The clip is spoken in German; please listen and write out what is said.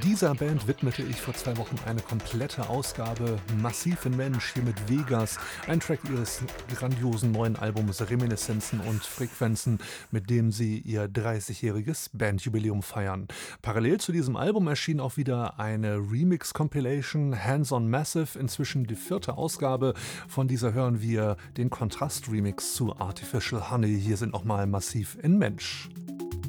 Dieser Band widmete ich vor 2 Wochen eine komplette Ausgabe. Massiv in Mensch, hier mit Vegas, ein Track ihres grandiosen neuen Albums Reminiszenzen und Frequenzen, mit dem sie ihr 30-jähriges Bandjubiläum feiern. Parallel zu diesem Album erschien auch wieder eine Remix-Compilation, Hands on Massive, inzwischen die 4. Ausgabe. Von dieser hören wir den Kontrast-Remix zu Artificial Honey. Hier sind nochmal Massiv in Mensch.